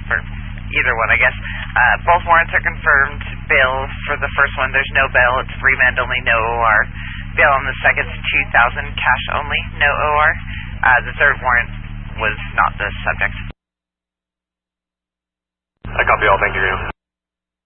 for either one, I guess. Both warrants are confirmed. Bail for the first one, there's no bail. It's remand only, no OR. Bail on the second, $2,000 cash only, no OR. The third warrant was not the subject. I copy all. Thank you.